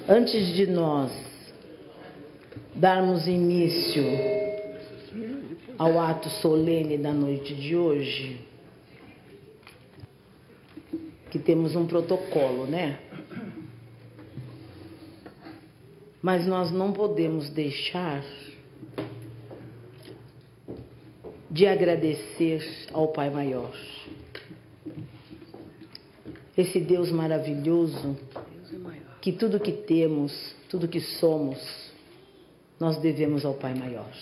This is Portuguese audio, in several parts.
Antes de nós darmos início ao ato solene da noite de hoje, que temos um protocolo, né? Mas nós não podemos deixar de agradecer ao Pai Maior. Esse Deus maravilhoso, que tudo que temos, tudo que somos, nós devemos ao Pai Maior.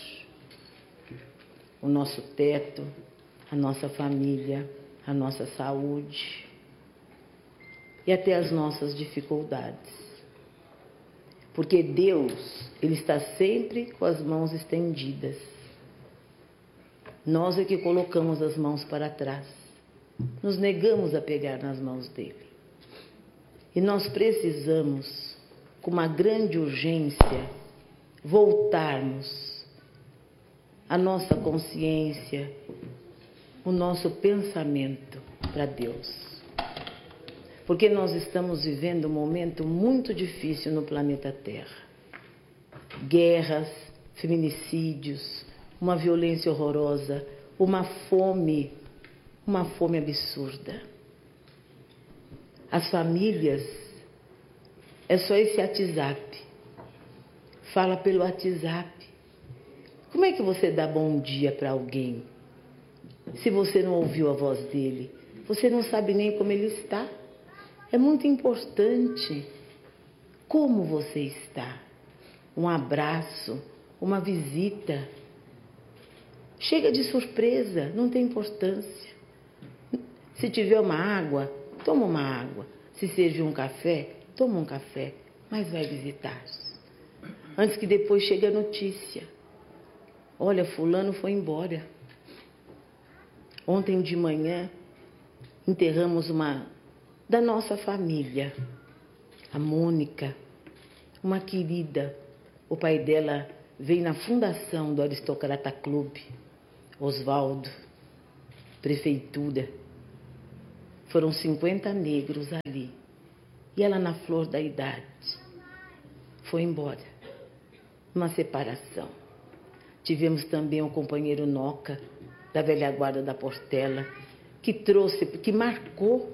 O nosso teto, a nossa família, a nossa saúde e até as nossas dificuldades. Porque Deus, Ele está sempre com as mãos estendidas. Nós é que colocamos as mãos para trás. Nos negamos a pegar nas mãos dEle. E nós precisamos, com uma grande urgência, voltarmos a nossa consciência, o nosso pensamento para Deus. Porque nós estamos vivendo um momento muito difícil no planeta Terra. Guerras, feminicídios, uma violência horrorosa, uma fome absurda. As famílias, é só esse WhatsApp. Fala pelo WhatsApp. Como é que você dá bom dia para alguém? Se você não ouviu a voz dele, você não sabe nem como ele está. É muito importante como você está. Um abraço, uma visita. Chega de surpresa, não tem importância. Se tiver uma água, toma uma água. Se servir um café, toma um café, mas vai visitar. Antes que depois chegue a notícia. Olha, fulano foi embora. Ontem de manhã, enterramos uma da nossa família, a Mônica, uma querida. O pai dela veio na fundação do Aristocrata Clube, Oswaldo, prefeitura. Foram 50 negros ali. E ela na flor da idade. Foi embora. Uma separação. Tivemos também o companheiro Noca, da velha guarda da Portela, que trouxe, que marcou,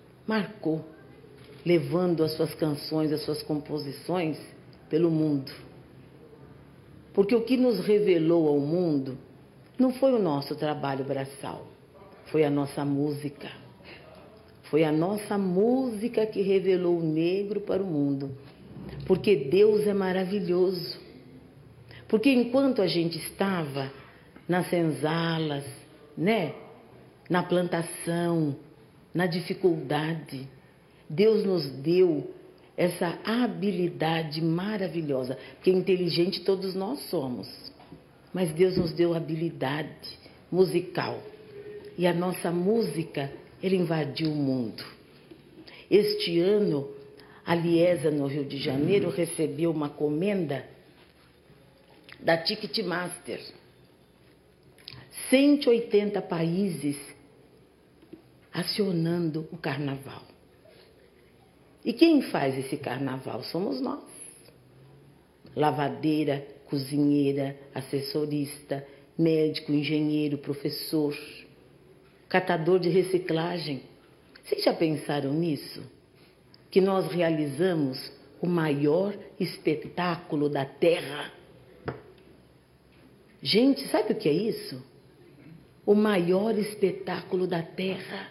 levando as suas canções, as suas composições pelo mundo. Porque o que nos revelou ao mundo não foi o nosso trabalho braçal, foi a nossa música. Foi a nossa música que revelou o negro para o mundo. Porque Deus é maravilhoso. Porque enquanto a gente estava nas senzalas, né? Na plantação, na dificuldade, Deus nos deu essa habilidade maravilhosa. Porque inteligente todos nós somos. Mas Deus nos deu habilidade musical. E a nossa música, Ele invadiu o mundo. Este ano, a Liesa, no Rio de Janeiro, recebeu uma comenda da Ticketmaster. 180 países acionando o carnaval. E quem faz esse carnaval? Somos nós. Lavadeira, cozinheira, assessorista, médico, engenheiro, professor, catador de reciclagem. Vocês já pensaram nisso? Que nós realizamos o maior espetáculo da Terra. Gente, sabe o que é isso? O maior espetáculo da Terra.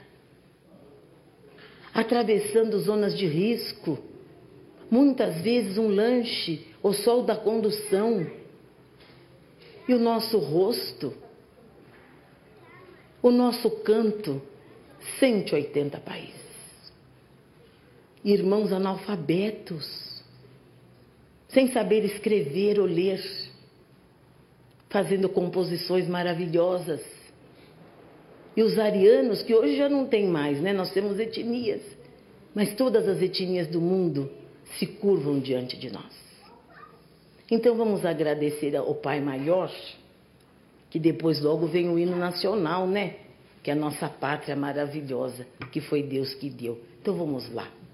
Atravessando zonas de risco. Muitas vezes um lanche, o sol da condução. E o nosso rosto, o nosso canto, 180 países. Irmãos analfabetos, sem saber escrever ou ler, fazendo composições maravilhosas. E os arianos, que hoje já não tem mais, né? Nós temos etnias, mas todas as etnias do mundo se curvam diante de nós. Então vamos agradecer ao Pai Maior, que depois logo vem o hino nacional, né? Que é a nossa pátria maravilhosa, que foi Deus que deu. Então vamos lá.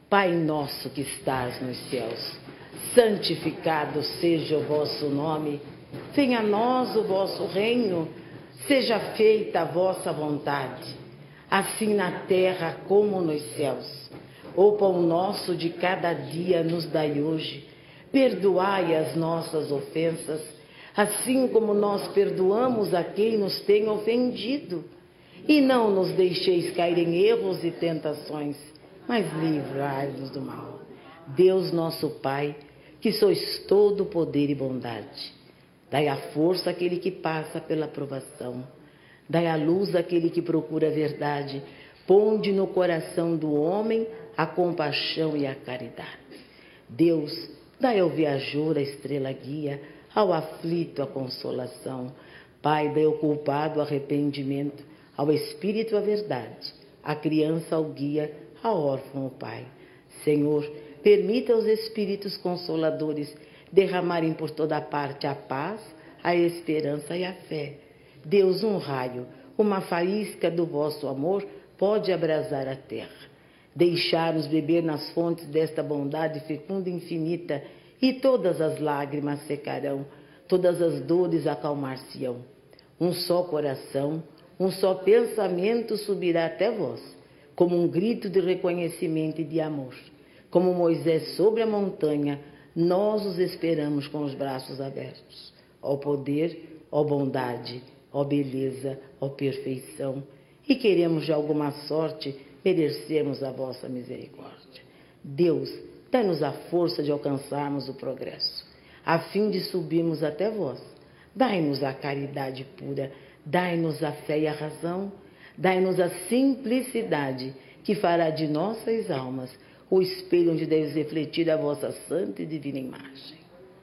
Pai nosso que estás nos céus, santificado seja o vosso nome. Venha a nós o vosso reino. Seja feita a vossa vontade, assim na terra como nos céus. O pão nosso de cada dia nos dai hoje. Perdoai as nossas ofensas, assim como nós perdoamos a quem nos tem ofendido. E não nos deixeis cair em erros e tentações, mas livrai-nos do mal. Deus nosso Pai, que sois todo poder e bondade, dai a força àquele que passa pela provação, dai a luz àquele que procura a verdade, ponde no coração do homem a compaixão e a caridade. Deus, dai ao viajor a estrela guia, ao aflito a consolação. Pai, dai ao culpado o arrependimento, ao espírito a verdade, à criança ao guia, ao órfão o pai. Senhor, permita aos espíritos consoladores derramarem por toda parte a paz, a esperança e a fé. Deus, um raio, uma faísca do vosso amor pode abrasar a terra. Deixar-nos beber nas fontes desta bondade fecunda e infinita, e todas as lágrimas secarão, todas as dores acalmar-se-ão. Um só coração, um só pensamento subirá até vós, como um grito de reconhecimento e de amor. Como Moisés sobre a montanha, nós os esperamos com os braços abertos. Ó poder, ó bondade, ó beleza, ó perfeição, e queremos de alguma sorte merecermos a vossa misericórdia. Deus, dai-nos a força de alcançarmos o progresso, a fim de subirmos até vós. Dai-nos a caridade pura, dai-nos a fé e a razão, dai-nos a simplicidade, que fará de nossas almas o espelho onde deves refletir a vossa santa e divina imagem.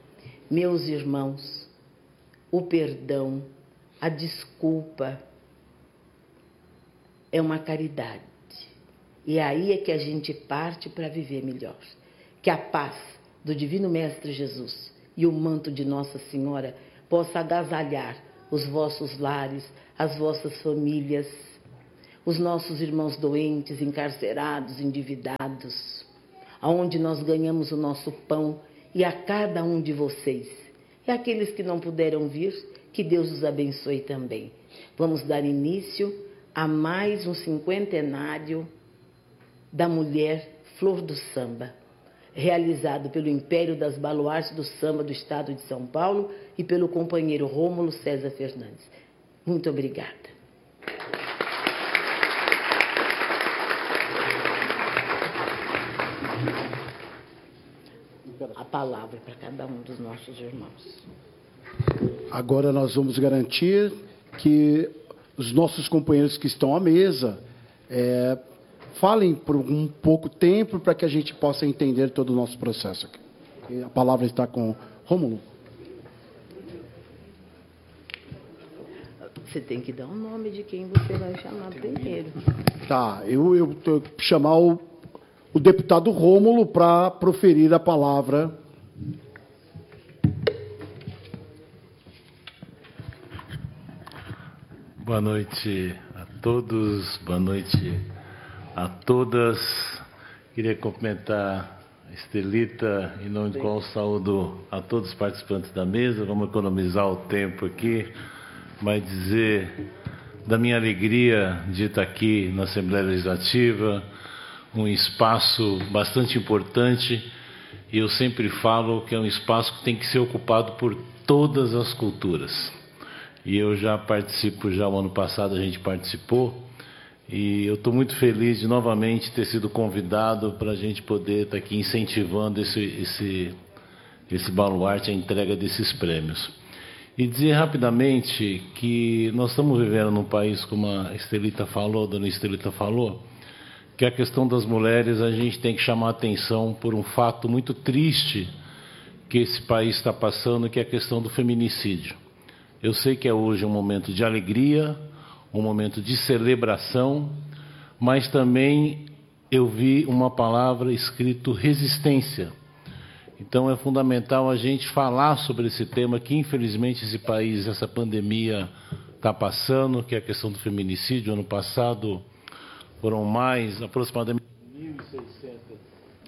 Meus irmãos, o perdão, a desculpa é uma caridade. E aí é que a gente parte para viver melhor. Que a paz do Divino Mestre Jesus e o manto de Nossa Senhora possa agasalhar os vossos lares, as vossas famílias, os nossos irmãos doentes, encarcerados, endividados, aonde nós ganhamos o nosso pão, e a cada um de vocês. E aqueles que não puderam vir, que Deus os abençoe também. Vamos dar início a mais um cinquentenário da mulher Flor do Samba, realizado pelo Império das Baluartes do Samba do Estado de São Paulo e pelo companheiro Rômulo César Fernandes. Muito obrigada. A palavra para cada um dos nossos irmãos. Agora nós vamos garantir que os nossos companheiros que estão à mesa falem por um pouco tempo para que a gente possa entender todo o nosso processo aqui. E a palavra está com Rômulo. Você tem que dar o nome de quem você vai chamar primeiro. Tá, eu vou chamar o deputado Rômulo para proferir a palavra. Boa noite a todos, boa noite a todas. Queria cumprimentar a Estelita, em nome do qual saúdo a todos os participantes da mesa. Vamos economizar o tempo aqui, mas dizer da minha alegria de estar aqui na Assembleia Legislativa, um espaço bastante importante, e eu sempre falo que é um espaço que tem que ser ocupado por todas as culturas. E eu já participo, já o ano passado a gente participou, e eu estou muito feliz de novamente ter sido convidado para a gente poder estar aqui incentivando esse baluarte, a entrega desses prêmios. E dizer rapidamente que nós estamos vivendo num país, como a Estelita falou, a dona Estelita falou, que a questão das mulheres, a gente tem que chamar a atenção por um fato muito triste que esse país está passando, que é a questão do feminicídio. Eu sei que é hoje um momento de alegria, um momento de celebração, mas também eu vi uma palavra escrito resistência. Então é fundamental a gente falar sobre esse tema que infelizmente esse país, essa pandemia está passando, que é a questão do feminicídio. Ano passado foram aproximadamente 1.600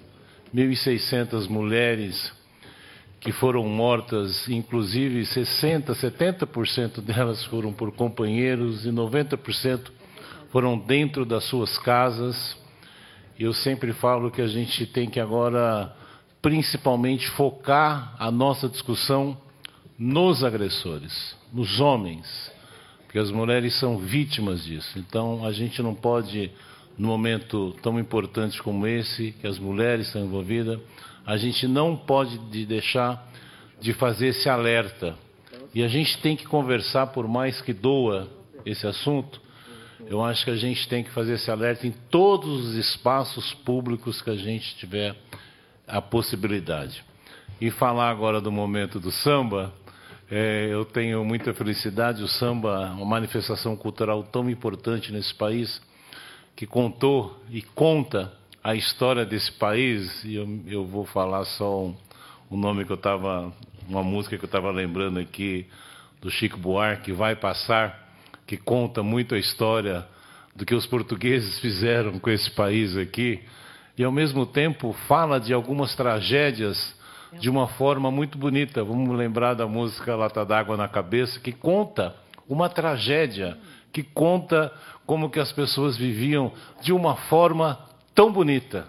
1.600 mulheres que foram mortas, inclusive 70% delas foram por companheiros e 90% foram dentro das suas casas. Eu sempre falo que a gente tem que agora, principalmente, focar a nossa discussão nos agressores, nos homens, porque as mulheres são vítimas disso. Então, a gente não pode, num momento tão importante como esse, que as mulheres estão envolvidas, a gente não pode deixar de fazer esse alerta. E a gente tem que conversar, por mais que doa esse assunto, eu acho que a gente tem que fazer esse alerta em todos os espaços públicos que a gente tiver a possibilidade. E falar agora do momento do samba, eu tenho muita felicidade. O samba é uma manifestação cultural tão importante nesse país, que contou e conta a história desse país. E eu vou falar só um nome que eu estava, uma música que eu estava lembrando aqui, do Chico Buarque, Vai Passar, que conta muito a história do que os portugueses fizeram com esse país aqui, e ao mesmo tempo fala de algumas tragédias de uma forma muito bonita. Vamos lembrar da música Lata d'Água na Cabeça, que conta uma tragédia, que conta como que as pessoas viviam de uma forma tão bonita,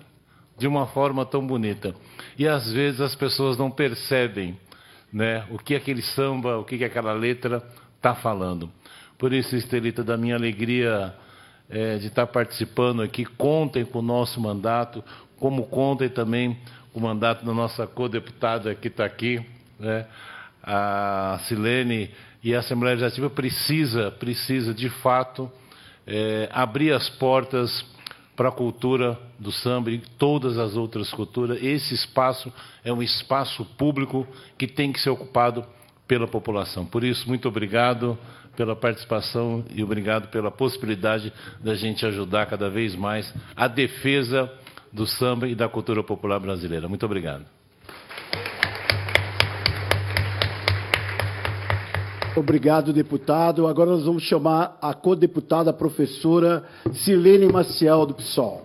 E às vezes as pessoas não percebem, né, o que aquele samba, o que aquela letra está falando. Por isso, Estelita, da minha alegria de estar participando aqui, contem com o nosso mandato, como contem também o mandato da nossa co-deputada que está aqui, né, a Silene. E a Assembleia Legislativa precisa de fato, abrir as portas para a cultura do samba e todas as outras culturas. Esse espaço é um espaço público que tem que ser ocupado pela população. Por isso, muito obrigado pela participação e obrigado pela possibilidade da gente ajudar cada vez mais a defesa do samba e da cultura popular brasileira. Muito obrigado. Obrigado, deputado. Agora nós vamos chamar a co-deputada, a professora Silene Maciel, do PSOL.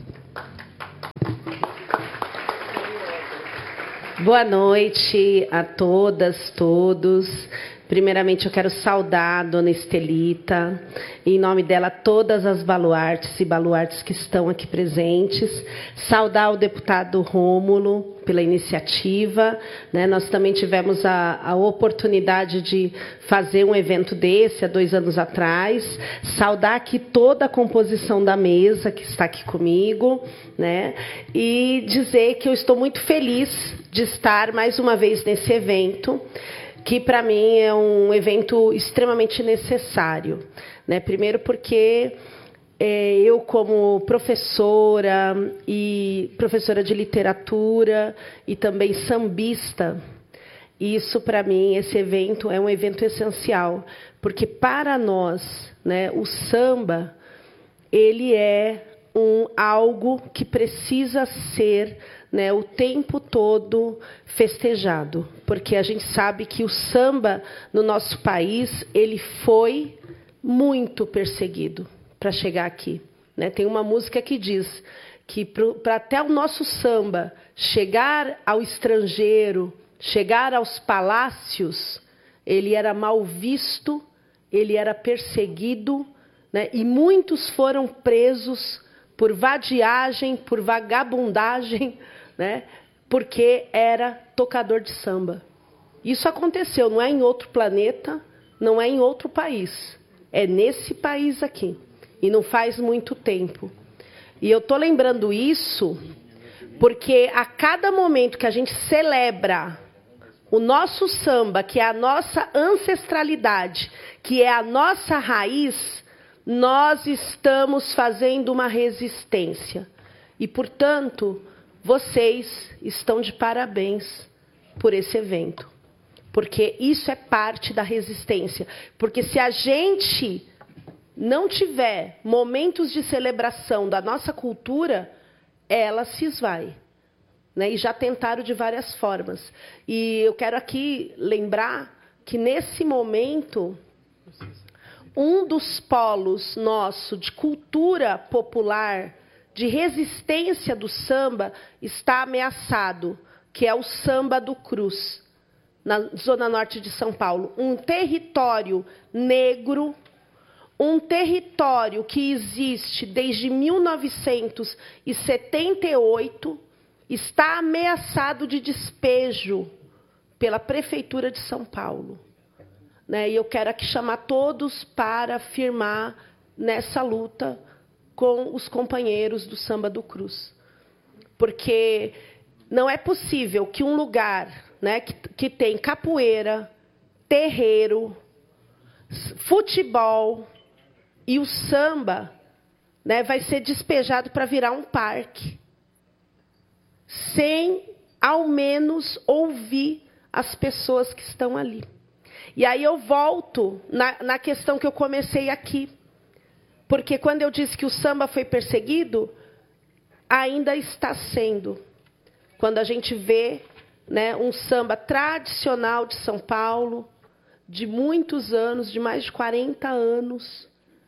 Boa noite a todas, todos. Primeiramente, eu quero saudar a dona Estelita, em nome dela, todas as baluartes e baluartes que estão aqui presentes. Saudar o deputado Rômulo pela iniciativa, né? Nós também tivemos a oportunidade de fazer um evento desse há 2 anos atrás. Saudar aqui toda a composição da mesa que está aqui comigo, né? E dizer que eu estou muito feliz de estar mais uma vez nesse evento, que para mim é um evento extremamente necessário, né? Primeiro porque eu, como professora de literatura e também sambista, isso para mim, esse evento é um evento essencial, porque para nós, né, o samba, ele é algo que precisa ser, né, o tempo todo festejado, porque a gente sabe que o samba no nosso país ele foi muito perseguido para chegar aqui, né? Tem uma música que diz que para até o nosso samba chegar ao estrangeiro, chegar aos palácios, ele era mal visto, ele era perseguido, né? E muitos foram presos por vadiagem, por vagabundagem, né? Porque era tocador de samba. Isso aconteceu, não é em outro planeta, não é em outro país. É nesse país aqui. E não faz muito tempo. E eu estou lembrando isso porque a cada momento que a gente celebra o nosso samba, que é a nossa ancestralidade, que é a nossa raiz, nós estamos fazendo uma resistência. E, portanto, vocês estão de parabéns por esse evento. Porque isso é parte da resistência. Porque se a gente não tiver momentos de celebração da nossa cultura, ela se esvai, né? E já tentaram de várias formas. E eu quero aqui lembrar que, nesse momento, um dos polos nosso de cultura popular, de resistência do samba está ameaçado, que é o Samba do Cruz, na zona norte de São Paulo. Um território negro, um território que existe desde 1978, está ameaçado de despejo pela Prefeitura de São Paulo. E eu quero aqui chamar todos para firmar nessa luta com os companheiros do Samba do Cruz. Porque não é possível que um lugar, que tem capoeira, terreiro, futebol e o samba, vai ser despejado para virar um parque, sem ao menos ouvir as pessoas que estão ali. E aí eu volto na questão que eu comecei aqui. Porque quando eu disse que o samba foi perseguido, ainda está sendo. Quando a gente vê um samba tradicional de São Paulo, de muitos anos, de mais de 40 anos,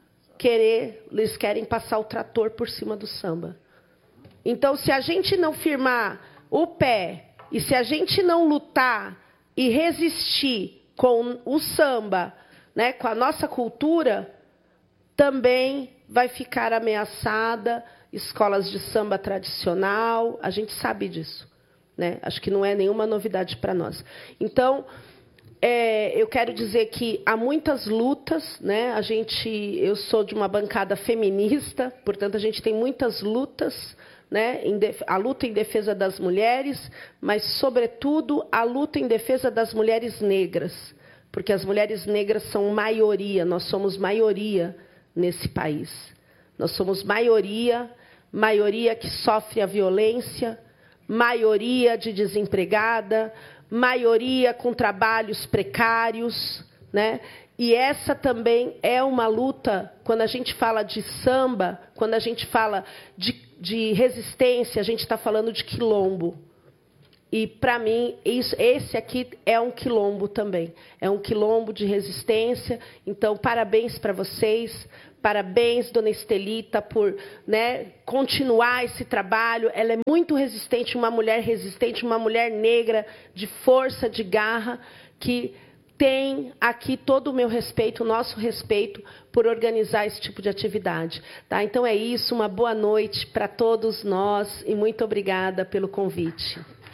eles querem passar o trator por cima do samba. Então, se a gente não firmar o pé, e se a gente não lutar e resistir com o samba, com a nossa cultura, também vai ficar ameaçada escolas de samba tradicional, a gente sabe disso. Acho que não é nenhuma novidade para nós. Então, eu quero dizer que há muitas lutas, eu sou de uma bancada feminista, portanto, a gente tem muitas lutas, a luta em defesa das mulheres, mas, sobretudo, a luta em defesa das mulheres negras, porque as mulheres negras são maioria, nós somos maioria nesse país. Nós somos maioria que sofre a violência, maioria de desempregada, maioria com trabalhos precários, E essa também é uma luta, quando a gente fala de samba, quando a gente fala de resistência, a gente está falando de quilombo. E, para mim, esse aqui é um quilombo também. É um quilombo de resistência. Então, parabéns para vocês. Parabéns, dona Estelita, por continuar esse trabalho. Ela é muito resistente, uma mulher negra, de força, de garra, que tem aqui todo o meu respeito, o nosso respeito, por organizar esse tipo de atividade. Tá? Então é isso, uma boa noite para todos nós e muito obrigada pelo convite.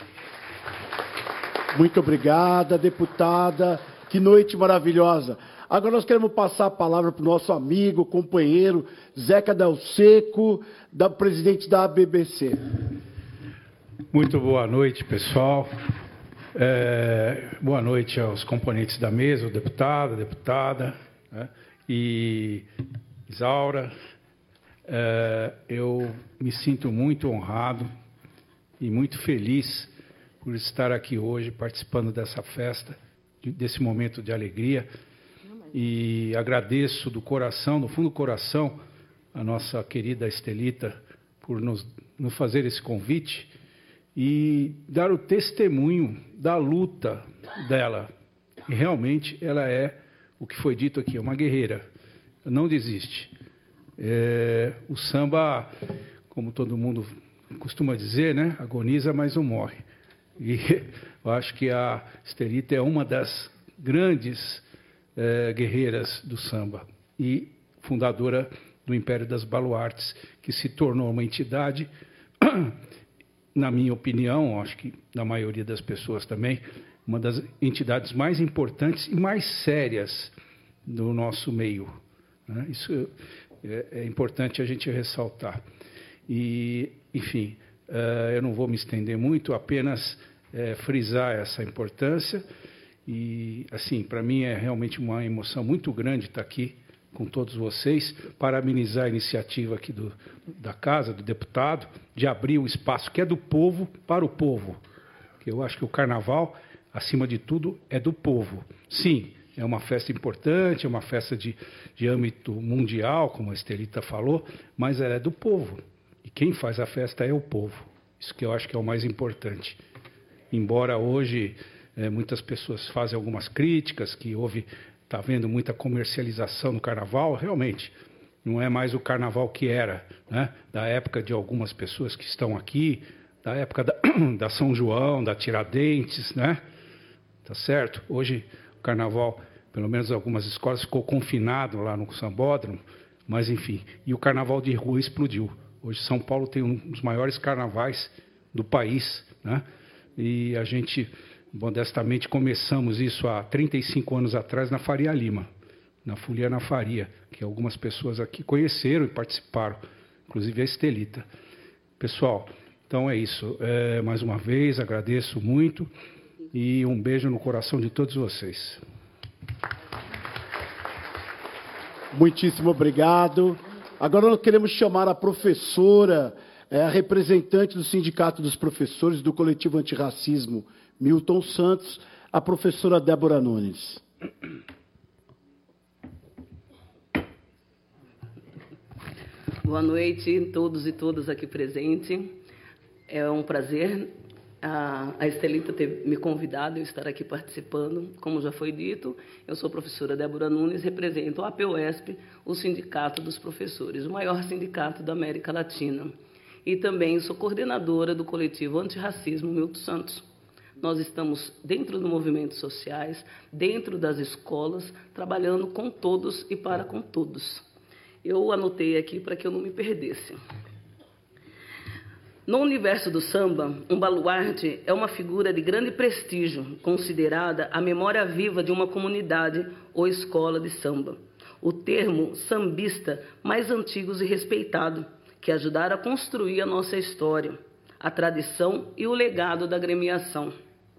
Muito obrigada, deputada. Que noite maravilhosa. Agora nós queremos passar a palavra para o nosso amigo, companheiro, Zeca Del Seco, presidente da ABBC. Muito boa noite, pessoal. Boa noite aos componentes da mesa, o deputado, a deputada, e Isaura. Eu me sinto muito honrado e muito feliz por estar aqui hoje participando dessa festa, desse momento de alegria. E agradeço do coração, do fundo do coração, a nossa querida Estelita por nos fazer esse convite e dar o testemunho da luta dela. E realmente ela é, o que foi dito aqui, uma guerreira. Não desiste. O samba, como todo mundo costuma dizer, agoniza, mas não morre. E eu acho que a Estelita é uma das grandes guerreiras do samba e fundadora do Império das Baluartes, que se tornou uma entidade, na minha opinião, acho que da maioria das pessoas também, uma das entidades mais importantes e mais sérias do nosso meio. Isso é importante a gente ressaltar. E, enfim, eu não vou me estender muito, apenas frisar essa importância. E, assim, para mim é realmente uma emoção muito grande estar aqui com todos vocês, parabenizar a iniciativa aqui da Casa, do deputado, de abrir o espaço que é do povo para o povo. Porque eu acho que o Carnaval, acima de tudo, é do povo. Sim, é uma festa importante, é uma festa de âmbito mundial, como a Estelita falou, mas ela é do povo. E quem faz a festa é o povo. Isso que eu acho que é o mais importante. Embora hoje muitas pessoas fazem algumas críticas, que está havendo muita comercialização no Carnaval, realmente, não é mais o carnaval que era, né? Da época de algumas pessoas que estão aqui, da época da São João, da Tiradentes, né? Tá certo? Hoje o carnaval, pelo menos algumas escolas, ficou confinado lá no Sambódromo, mas enfim, e o carnaval de rua explodiu. Hoje São Paulo tem um dos maiores carnavais do país, né? E a gente, modestamente, começamos isso há 35 anos atrás na Faria Lima, na Folia na Faria, que algumas pessoas aqui conheceram e participaram, inclusive a Estelita. Pessoal, então é isso. Mais uma vez, agradeço muito e um beijo no coração de todos vocês. Muitíssimo obrigado. Agora nós queremos chamar a professora, a representante do Sindicato dos Professores do Coletivo Antirracismo Milton Santos, a professora Débora Nunes. Boa noite a todos e todas aqui presentes. É um prazer a Estelita ter me convidado, eu estar aqui participando. Como já foi dito, eu sou a professora Débora Nunes, represento a APUESP, o Sindicato dos Professores, o maior sindicato da América Latina. E também sou coordenadora do coletivo Antirracismo Milton Santos. Nós estamos dentro dos movimentos sociais, dentro das escolas, trabalhando com todos e para com todos. Eu anotei aqui para que eu não me perdesse. No universo do samba, um baluarte é uma figura de grande prestígio, considerada a memória viva de uma comunidade ou escola de samba. O termo sambista mais antigo e respeitado, que ajudaram a construir a nossa história, a tradição e o legado da agremiação.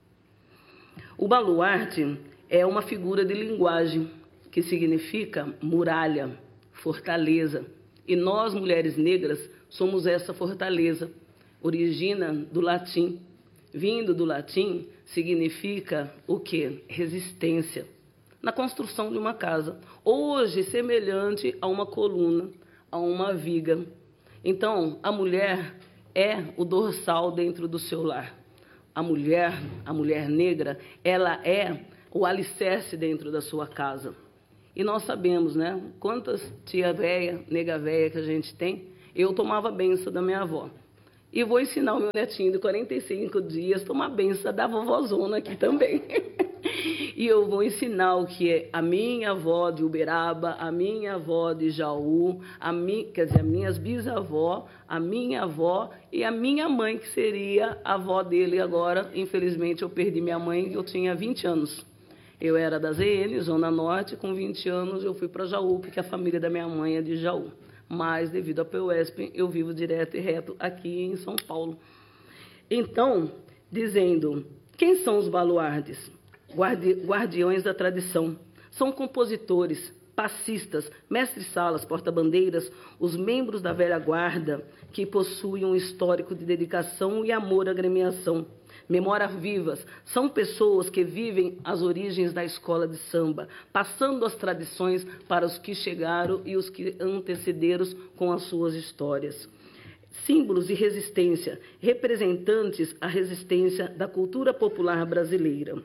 O baluarte é uma figura de linguagem que significa muralha, fortaleza. E nós, mulheres negras, somos essa fortaleza. Origina do latim. Vindo do latim, significa o quê? Resistência. Na construção de uma casa. Hoje, semelhante a uma coluna, a uma viga. Então, a mulher é o dorsal dentro do seu lar. A mulher negra, ela é o alicerce dentro da sua casa. E nós sabemos, né? Quantas tia véia, nega véia que a gente tem. Eu tomava a benção da minha avó. E vou ensinar o meu netinho de 45 dias a tomar benção da vovózona aqui também. E eu vou ensinar o que é a minha avó de Uberaba, a minha avó de Jaú, quer dizer, as minhas bisavós, a minha avó e a minha mãe, que seria a avó dele agora. Infelizmente, eu perdi minha mãe, eu tinha 20 anos. Eu era da ZN, Zona Norte, com 20 anos eu fui para Jaú, porque a família da minha mãe é de Jaú. Mas, devido à PUESP, eu vivo direto e reto aqui em São Paulo. Então, dizendo, quem são os baluartes? Guardiões da tradição. São compositores, passistas, mestres-salas, porta-bandeiras, os membros da velha guarda que possuem um histórico de dedicação e amor à agremiação. Memórias vivas, são pessoas que vivem as origens da escola de samba, passando as tradições para os que chegaram e os que antecederam com as suas histórias. Símbolos de resistência, representantes à resistência da cultura popular brasileira.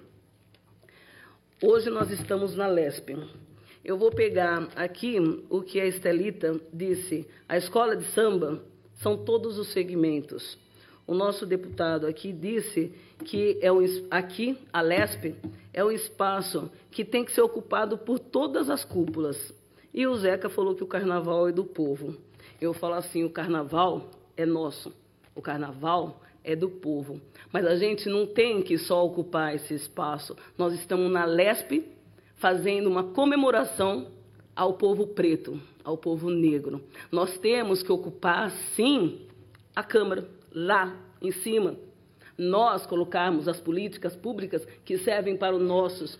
Hoje nós estamos na LESP. Eu vou pegar aqui o que a Estelita disse. A escola de samba são todos os segmentos. O nosso deputado aqui disse que aqui, a LESP, é um espaço que tem que ser ocupado por todas as cúpulas. E o Zeca falou que o carnaval é do povo. Eu falo assim, o carnaval é nosso, o carnaval é do povo. Mas a gente não tem que só ocupar esse espaço. Nós estamos na LESP fazendo uma comemoração ao povo preto, ao povo negro. Nós temos que ocupar, sim, a Câmara, lá em cima, nós colocarmos as políticas públicas que servem para nossas,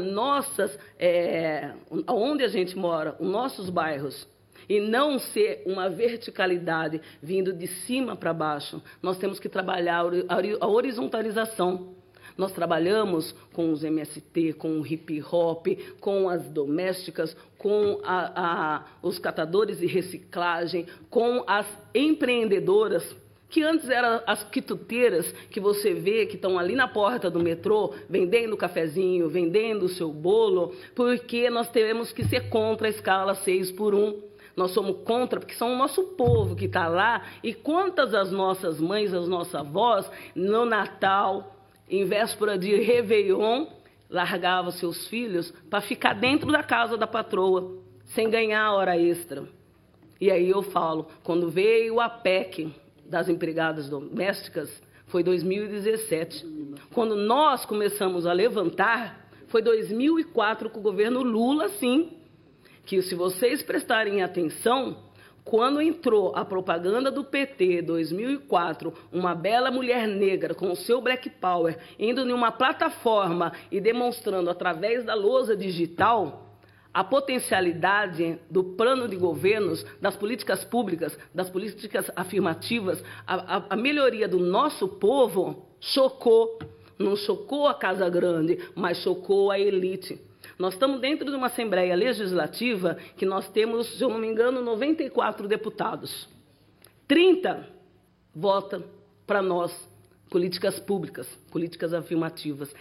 onde a gente mora, os nossos bairros, e não ser uma verticalidade vindo de cima para baixo. Nós temos que trabalhar a horizontalização. Nós trabalhamos com os MST, com o hip hop, com as domésticas, com os catadores de reciclagem, com as empreendedoras, que antes eram as quituteiras que você vê que estão ali na porta do metrô, vendendo cafezinho, vendendo o seu bolo, porque nós temos que ser contra a escala 6x1. Nós somos contra, porque são o nosso povo que está lá. E quantas as nossas mães, as nossas avós, no Natal, em véspera de Réveillon, largavam seus filhos para ficar dentro da casa da patroa, sem ganhar hora extra. E aí eu falo, quando veio a PEC das empregadas domésticas, foi 2017. Quando nós começamos a levantar, foi 2004 com o governo Lula, sim, que se vocês prestarem atenção, quando entrou a propaganda do PT, 2004, uma bela mulher negra com o seu Black Power, indo em uma plataforma e demonstrando através da lousa digital a potencialidade do plano de governos, das políticas públicas, das políticas afirmativas, a melhoria do nosso povo, chocou. Não chocou a Casa Grande, mas chocou a elite. Nós estamos dentro de uma Assembleia Legislativa que nós temos, se eu não me engano, 94 deputados. 30 votam para nós, políticas públicas, políticas afirmativas.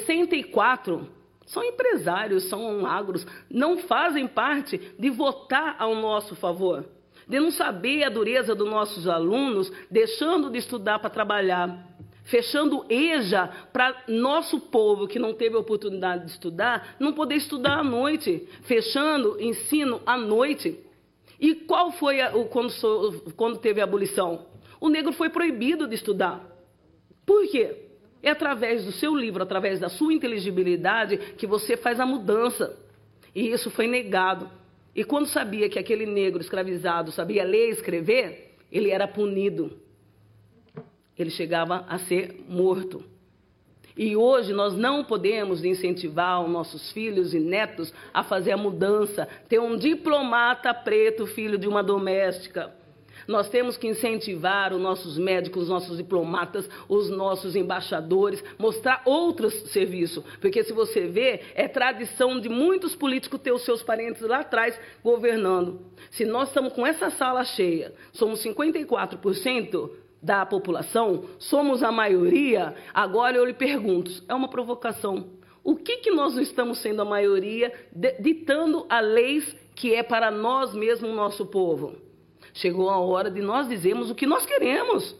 64 são empresários, são agros, não fazem parte de votar ao nosso favor, de não saber a dureza dos nossos alunos, deixando de estudar para trabalhar, fechando EJA para nosso povo que não teve a oportunidade de estudar, não poder estudar à noite, fechando ensino à noite. E qual foi quando teve a abolição? O negro foi proibido de estudar. Por quê? É através do seu livro, através da sua inteligibilidade, que você faz a mudança. E isso foi negado. E quando sabia que aquele negro escravizado sabia ler e escrever, ele era punido. Ele chegava a ser morto. E hoje nós não podemos incentivar os nossos filhos e netos a fazer a mudança, ter um diplomata preto, filho de uma doméstica. Nós temos que incentivar os nossos médicos, os nossos diplomatas, os nossos embaixadores, mostrar outros serviços. Porque se você vê, é tradição de muitos políticos ter os seus parentes lá atrás governando. Se nós estamos com essa sala cheia, somos 54% da população, somos a maioria, agora eu lhe pergunto, é uma provocação. O que nós não estamos sendo a maioria, ditando a leis que é para nós mesmos, o nosso povo? Chegou a hora de nós dizermos o que nós queremos.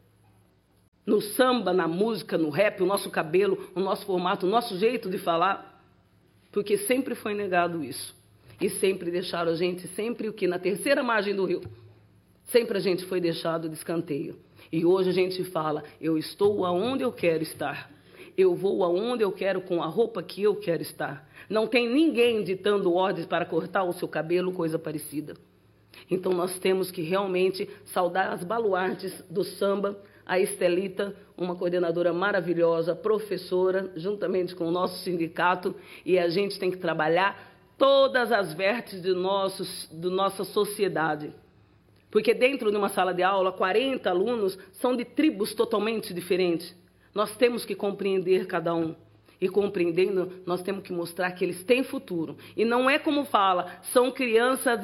No samba, na música, no rap, o nosso cabelo, o nosso formato, o nosso jeito de falar. Porque sempre foi negado isso. E sempre deixaram a gente, sempre o que? Na terceira margem do rio. Sempre a gente foi deixado de escanteio. E hoje a gente fala, eu estou aonde eu quero estar. Eu vou aonde eu quero com a roupa que eu quero estar. Não tem ninguém ditando ordens para cortar o seu cabelo, coisa parecida. Então, nós temos que realmente saudar as baluartes do samba, a Estelita, uma coordenadora maravilhosa, professora, juntamente com o nosso sindicato, e a gente tem que trabalhar todas as vértices de nossa sociedade. Porque dentro de uma sala de aula, 40 alunos são de tribos totalmente diferentes. Nós temos que compreender cada um. E compreendendo, nós temos que mostrar que eles têm futuro. E não é como fala, são crianças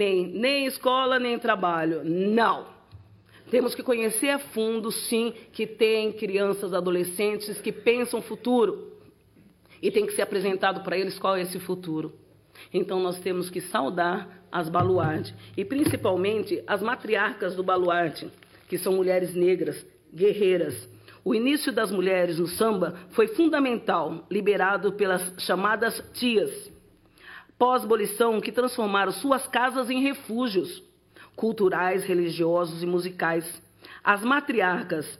nem escola, nem trabalho. Não. Temos que conhecer a fundo, sim, que tem crianças, adolescentes que pensam futuro. E tem que ser apresentado para eles qual é esse futuro. Então, nós temos que saudar as baluartes. E, principalmente, as matriarcas do baluarte, que são mulheres negras, guerreiras. O início das mulheres no samba foi fundamental, liberado pelas chamadas tias, pós-abolição, que transformaram suas casas em refúgios culturais, religiosos e musicais. As matriarcas,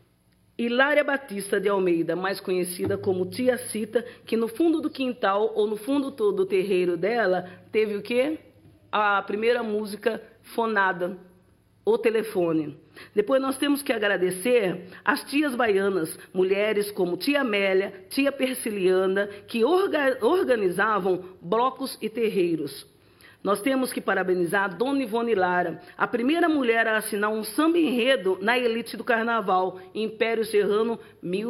Hilária Batista de Almeida, mais conhecida como Tia Cita, que no fundo do quintal ou no fundo do terreiro dela, teve o quê? A primeira música fonada, O Telefone. Depois nós temos que agradecer as tias baianas, mulheres como Tia Amélia, Tia Persiliana, que organizavam blocos e terreiros. Nós temos que parabenizar Dona Ivone Lara, a primeira mulher a assinar um samba-enredo na elite do carnaval, Império Serrano,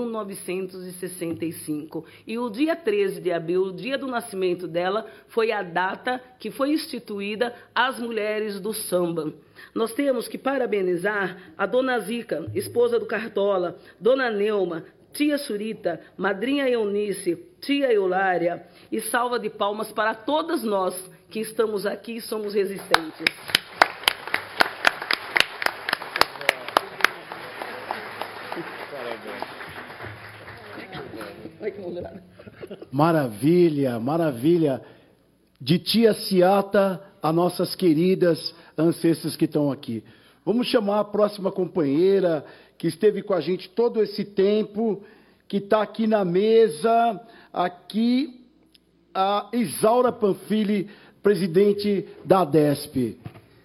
1965. E o dia 13 de abril, o dia do nascimento dela, foi a data que foi instituída as mulheres do samba. Nós temos que parabenizar a Dona Zica, esposa do Cartola, Dona Neuma, tia Surita, madrinha Eunice, tia Eulária, e salva de palmas para todas nós que estamos aqui e somos resistentes. Maravilha, maravilha. De tia Ciata a nossas queridas ancestras que estão aqui. Vamos chamar a próxima companheira que esteve com a gente todo esse tempo, que está aqui na mesa, aqui, a Isaura Panfili, presidente da ADESP.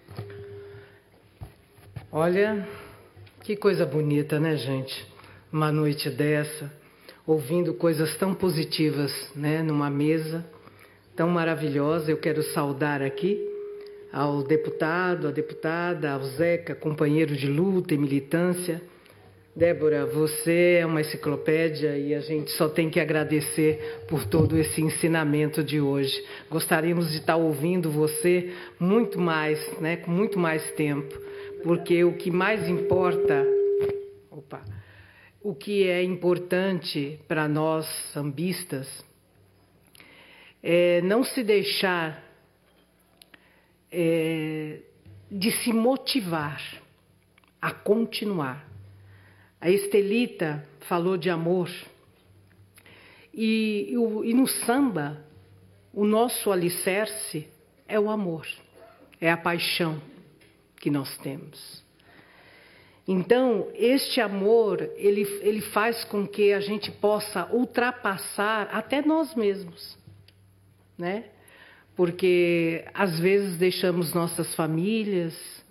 Olha, que coisa bonita, né, gente? Uma noite dessa, ouvindo coisas tão positivas, né, numa mesa tão maravilhosa. Eu quero saudar aqui ao deputado, à deputada, ao Zeca, companheiro de luta e militância. Débora, você é uma enciclopédia e a gente só tem que agradecer por todo esse ensinamento de hoje. Gostaríamos de estar ouvindo você muito mais, né, com muito mais tempo, porque o que mais importa, o que é importante para nós sambistas é não se deixar de se motivar a continuar. A Estelita falou de amor e no samba o nosso alicerce é o amor, é a paixão que nós temos. Então, este amor, ele faz com que a gente possa ultrapassar até nós mesmos, né? Porque, às vezes, deixamos nossas famílias,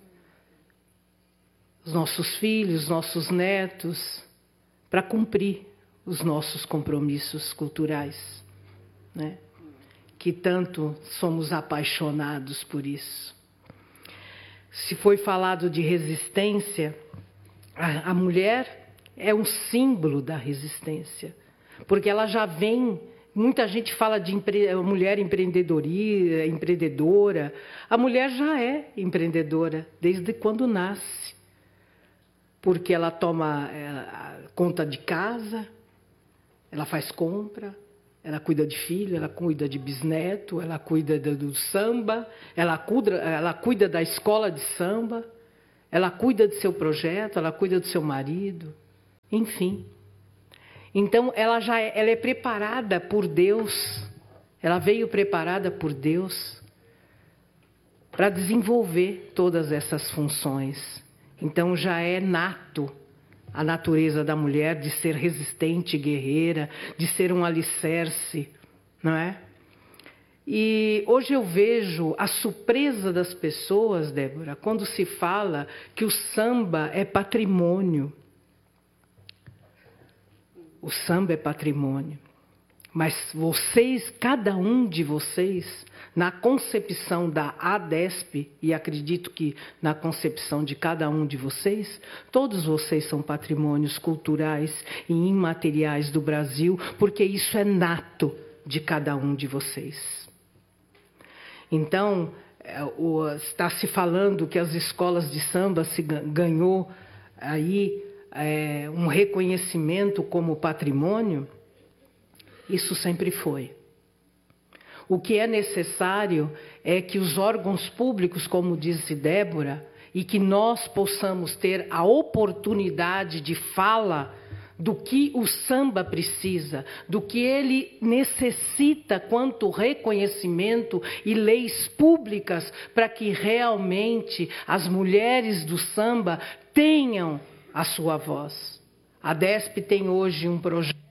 os nossos filhos, nossos netos, para cumprir os nossos compromissos culturais, né? Que tanto somos apaixonados por isso. Se foi falado de resistência, a mulher é um símbolo da resistência, porque ela já vem. Muita gente fala de mulher empreendedora. A mulher já é empreendedora desde quando nasce, porque ela toma conta de casa, ela faz compra, ela cuida de filho, ela cuida de bisneto, ela cuida do samba, ela cuida da escola de samba, ela cuida do seu projeto, ela cuida do seu marido, enfim. Então, ela é preparada por Deus, ela veio preparada por Deus para desenvolver todas essas funções. Então, já é nato a natureza da mulher de ser resistente, guerreira, de ser um alicerce, não é? E hoje eu vejo a surpresa das pessoas, Débora, quando se fala que o samba é patrimônio. O samba é patrimônio, mas vocês, cada um de vocês, na concepção da ADESP, e acredito que na concepção de cada um de vocês, todos vocês são patrimônios culturais e imateriais do Brasil, porque isso é nato de cada um de vocês. Então, está se falando que as escolas de samba ganhou aí um reconhecimento como patrimônio. Isso sempre foi. O que é necessário é que os órgãos públicos, como disse Débora, e que nós possamos ter a oportunidade de fala do que o samba precisa, do que ele necessita quanto reconhecimento e leis públicas para que realmente as mulheres do samba tenham a sua voz. A ADESP tem hoje um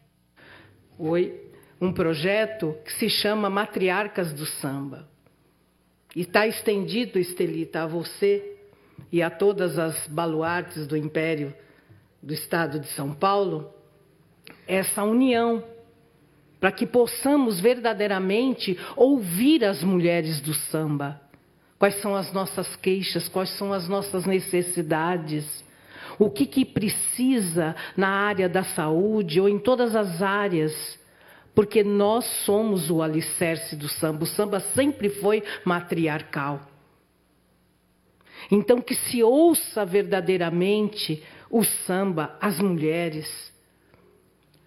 projeto que se chama Matriarcas do Samba. E está estendido, Estelita, a você e a todas as baluartes do Império do Estado de São Paulo, essa união, para que possamos verdadeiramente ouvir as mulheres do samba. Quais são as nossas queixas, quais são as nossas necessidades, o que precisa na área da saúde ou em todas as áreas, porque nós somos o alicerce do samba. O samba sempre foi matriarcal. Então, que se ouça verdadeiramente o samba, as mulheres,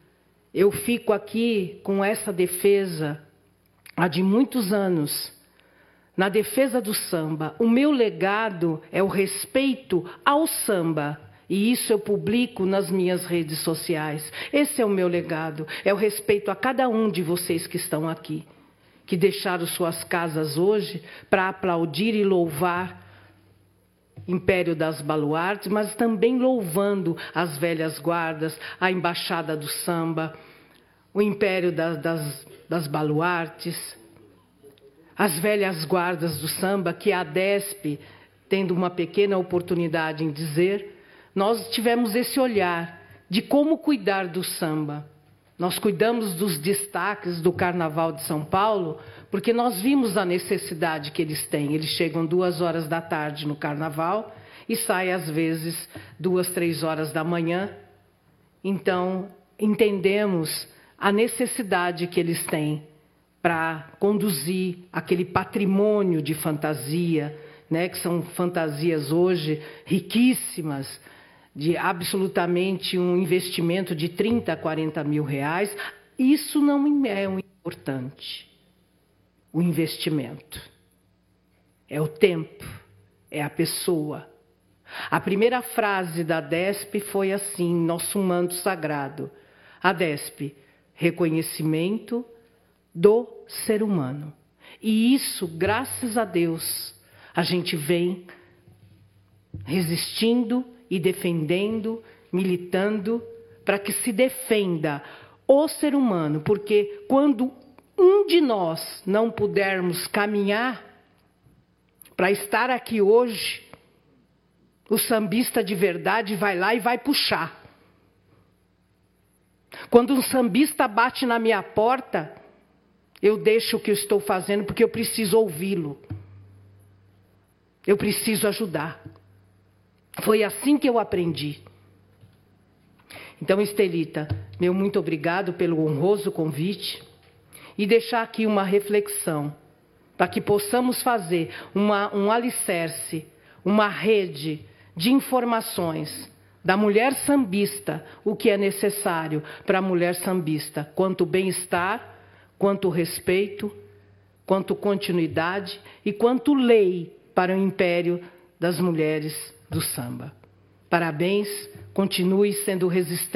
eu fico aqui com essa defesa há de muitos anos, na defesa do samba. O meu legado é o respeito ao samba. E isso eu publico nas minhas redes sociais. Esse é o meu legado. É o respeito a cada um de vocês que estão aqui, que deixaram suas casas hoje para aplaudir e louvar Império das Baluartes, mas também louvando as velhas guardas, a Embaixada do Samba, o Império das Baluartes, as velhas guardas do samba, que a DESP, tendo uma pequena oportunidade em dizer, nós tivemos esse olhar de como cuidar do samba. Nós cuidamos dos destaques do Carnaval de São Paulo, porque nós vimos a necessidade que eles têm. Eles chegam 2 horas da tarde no Carnaval e saem, às vezes, 2, 3 horas da manhã. Então, entendemos a necessidade que eles têm para conduzir aquele patrimônio de fantasia, né, que são fantasias hoje riquíssimas, de absolutamente um investimento de 30 a 40 mil reais. Isso não é o importante. O investimento é o tempo, é a pessoa. A primeira frase da DESP foi assim, nosso manto sagrado. A DESP, reconhecimento do ser humano. E isso, graças a Deus, a gente vem resistindo e defendendo, militando, para que se defenda o ser humano. Porque quando um de nós não pudermos caminhar para estar aqui hoje, o sambista de verdade vai lá e vai puxar. Quando um sambista bate na minha porta, eu deixo o que eu estou fazendo porque eu preciso ouvi-lo. Eu preciso ajudar. Foi assim que eu aprendi. Então, Estelita, meu muito obrigado pelo honroso convite e deixar aqui uma reflexão para que possamos fazer um alicerce, uma rede de informações da mulher sambista, o que é necessário para a mulher sambista, quanto bem-estar, quanto respeito, quanto continuidade e quanto lei para o império das mulheres do samba. Parabéns, continue sendo resistente.